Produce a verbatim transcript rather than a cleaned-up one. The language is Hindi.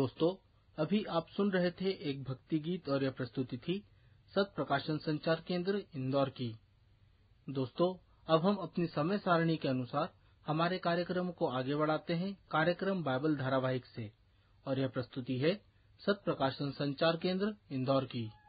दोस्तों, अभी आप सुन रहे थे एक भक्ति गीत और यह प्रस्तुति थी सत प्रकाशन संचार केंद्र इंदौर की। दोस्तों, अब हम अपनी समय सारणी के अनुसार हमारे कार्यक्रम को आगे बढ़ाते हैं कार्यक्रम बाइबल धारावाहिक से, और यह प्रस्तुति है सत प्रकाशन संचार केंद्र इंदौर की।